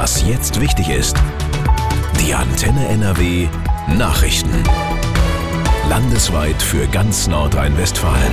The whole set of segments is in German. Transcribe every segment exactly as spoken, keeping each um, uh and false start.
Was jetzt wichtig ist. Die Antenne N R W Nachrichten. Landesweit für ganz Nordrhein-Westfalen.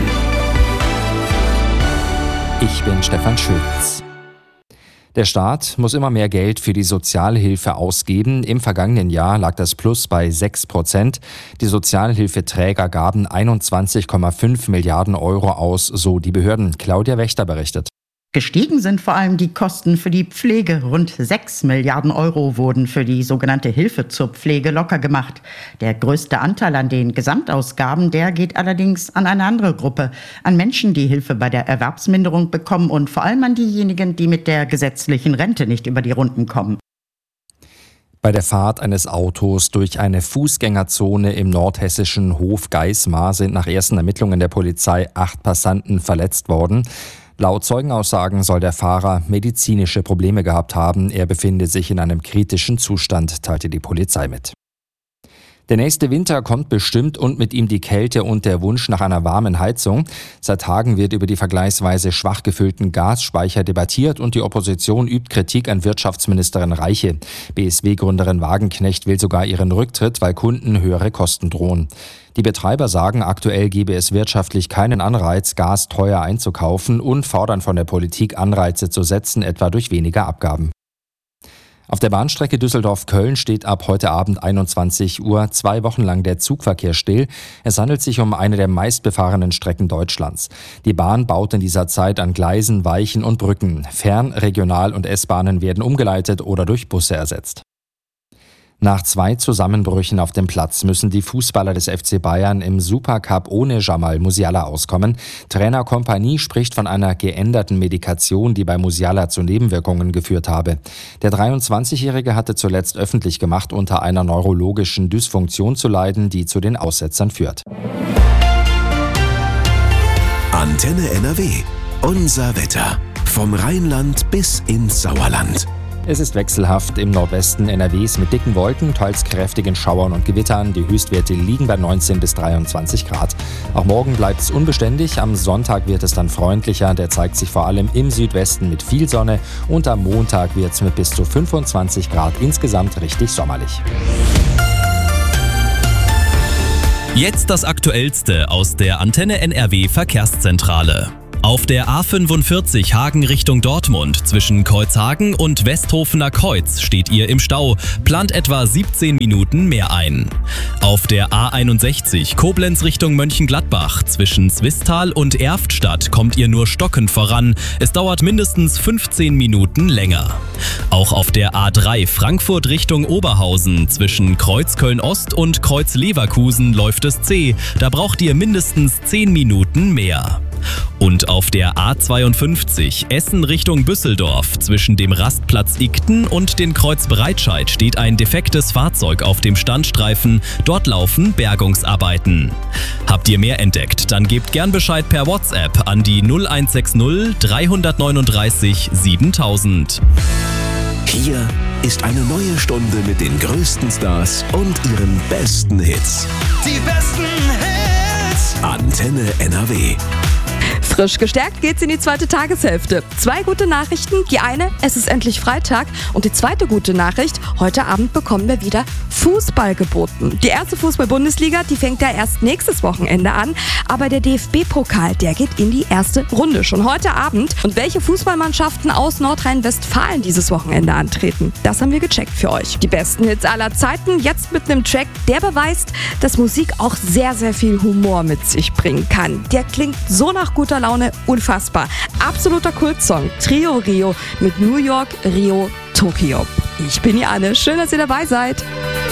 Ich bin Stefan Schütz. Der Staat muss immer mehr Geld für die Sozialhilfe ausgeben. Im vergangenen Jahr lag das Plus bei sechs Prozent. Die Sozialhilfeträger gaben einundzwanzig Komma fünf Milliarden Euro aus, so die Behörden. Claudia Wächter berichtet. Gestiegen sind vor allem die Kosten für die Pflege. Rund sechs Milliarden Euro wurden für die sogenannte Hilfe zur Pflege locker gemacht. Der größte Anteil an den Gesamtausgaben, der geht allerdings an eine andere Gruppe. An Menschen, die Hilfe bei der Erwerbsminderung bekommen und vor allem an diejenigen, die mit der gesetzlichen Rente nicht über die Runden kommen. Bei der Fahrt eines Autos durch eine Fußgängerzone im nordhessischen Hof Geismar sind nach ersten Ermittlungen der Polizei acht Passanten verletzt worden. Laut Zeugenaussagen soll der Fahrer medizinische Probleme gehabt haben. Er befinde sich in einem kritischen Zustand, teilte die Polizei mit. Der nächste Winter kommt bestimmt und mit ihm die Kälte und der Wunsch nach einer warmen Heizung. Seit Tagen wird über die vergleichsweise schwach gefüllten Gasspeicher debattiert und die Opposition übt Kritik an Wirtschaftsministerin Reiche. B S W-Gründerin Wagenknecht will sogar ihren Rücktritt, weil Kunden höhere Kosten drohen. Die Betreiber sagen, aktuell gebe es wirtschaftlich keinen Anreiz, Gas teuer einzukaufen und fordern von der Politik Anreize zu setzen, etwa durch weniger Abgaben. Auf der Bahnstrecke Düsseldorf-Köln steht ab heute Abend einundzwanzig Uhr zwei Wochen lang der Zugverkehr still. Es handelt sich um eine der meistbefahrenen Strecken Deutschlands. Die Bahn baut in dieser Zeit an Gleisen, Weichen und Brücken. Fern-, Regional- und S-Bahnen werden umgeleitet oder durch Busse ersetzt. Nach zwei Zusammenbrüchen auf dem Platz müssen die Fußballer des F C Bayern im Supercup ohne Jamal Musiala auskommen. Trainer Kompanie spricht von einer geänderten Medikation, die bei Musiala zu Nebenwirkungen geführt habe. Der dreiundzwanzigjährige hatte zuletzt öffentlich gemacht, unter einer neurologischen Dysfunktion zu leiden, die zu den Aussetzern führt. Antenne N R W. Unser Wetter. Vom Rheinland bis ins Sauerland. Es ist wechselhaft im Nordwesten N R Ws mit dicken Wolken, teils kräftigen Schauern und Gewittern. Die Höchstwerte liegen bei neunzehn bis dreiundzwanzig Grad. Auch morgen bleibt es unbeständig. Am Sonntag wird es dann freundlicher. Der zeigt sich vor allem im Südwesten mit viel Sonne. Und am Montag wird es mit bis zu fünfundzwanzig Grad insgesamt richtig sommerlich. Jetzt das Aktuellste aus der Antenne N R W Verkehrszentrale. Auf der A fünfundvierzig Hagen Richtung Dortmund zwischen Kreuzhagen und Westhofener Kreuz steht ihr im Stau, plant etwa siebzehn Minuten mehr ein. Auf der A einundsechzig Koblenz Richtung Mönchengladbach zwischen Zwistal und Erftstadt kommt ihr nur stockend voran, es dauert mindestens fünfzehn Minuten länger. Auch auf der A drei Frankfurt Richtung Oberhausen zwischen Kreuzköln-Ost und Kreuz-Leverkusen läuft es zäh, da braucht ihr mindestens zehn Minuten mehr. Und auf der A zweiundfünfzig Essen Richtung Düsseldorf zwischen dem Rastplatz Igten und den Kreuz Breitscheid steht ein defektes Fahrzeug auf dem Standstreifen. Dort laufen Bergungsarbeiten. Habt ihr mehr entdeckt, dann gebt gern Bescheid per WhatsApp an die null eins sechs null drei neun drei siebentausend. Hier ist eine neue Stunde mit den größten Stars und ihren besten Hits. Die besten Hits! Antenne N R W. Frisch gestärkt geht's in die zweite Tageshälfte. Zwei gute Nachrichten. Die eine, es ist endlich Freitag. Und die zweite gute Nachricht, heute Abend bekommen wir wieder Fußball geboten. Die erste Fußball-Bundesliga, die fängt ja erst nächstes Wochenende an. Aber der D F B-Pokal, der geht in die erste Runde schon heute Abend. Und welche Fußballmannschaften aus Nordrhein-Westfalen dieses Wochenende antreten, das haben wir gecheckt für euch. Die besten Hits aller Zeiten, jetzt mit einem Track, der beweist, dass Musik auch sehr, sehr viel Humor mit sich bringen kann. Der klingt so nach guter Laune, unfassbar. Absoluter Kultsong. Trio Rio mit New York, Rio, Tokio. Ich bin die Anne. Schön, dass ihr dabei seid.